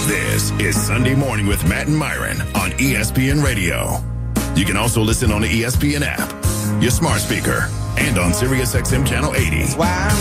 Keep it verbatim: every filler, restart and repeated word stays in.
This is Sunday Morning with Matt and Myron on E S P N Radio. You can also listen on the E S P N app, your smart speaker, and on Sirius X M Channel eighty.